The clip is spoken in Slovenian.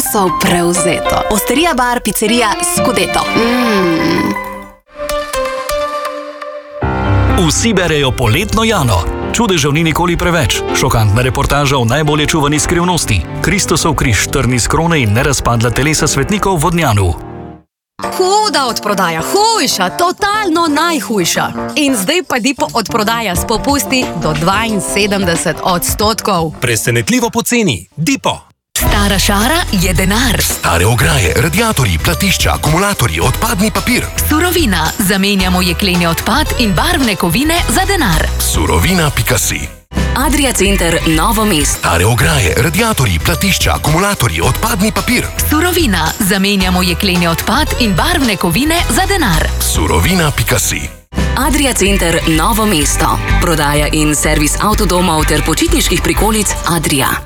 odnosov prevzeto. Osteria bar, pizzeria Scudetto. Vsi berejo Poletno Jano. Čudežev ni nikoli preveč. Šokantna reportaža o najbolje čuvani skrivnosti. Kristusov križ, trni s krone in nerazpadla telesa svetnikov v Vodnjanu. Huda odprodaja, hujša, totalno najhujša. In zdaj pa Dipo odprodaja s popusti do 72%. Presenetljivo poceni. Dipo. Stara šara je denar. Stare ograje, radiatorji, platišča, akumulatorji, odpadni papir. Surovina. Zamenjamo jekleni odpad in barvne kovine za denar. Surovina.si. Adria Center Novo mesto. Stare ograje, radiatorji, platišča, akumulatorji, odpadni papir. Surovina. Zamenjamo jekleni odpad in barvne kovine za denar. Surovina.si. Adria Center Novo mesto. Prodaja in servis avtodomov ter počitniških prikolic Adria.